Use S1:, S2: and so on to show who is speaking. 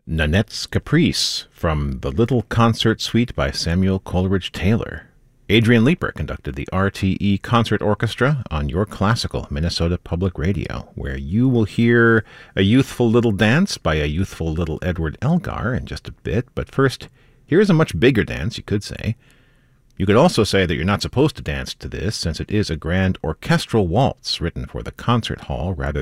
S1: Nanette's Caprice from the Little Concert Suite by Samuel Coleridge Taylor. Adrian Leeper conducted the RTE Concert Orchestra on Your Classical Minnesota Public Radio, where you will hear a youthful little dance by a youthful little Edward Elgar in just a bit. But first, here's a much bigger dance, you could say. You could also say that you're not supposed to dance to this, since it is a grand orchestral waltz written for the concert hall rather